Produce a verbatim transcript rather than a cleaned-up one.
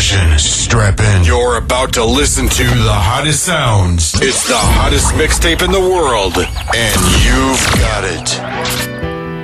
Attention, strap in. You're about to listen to the hottest sounds. It's the hottest mixtape in the world, and you've got it.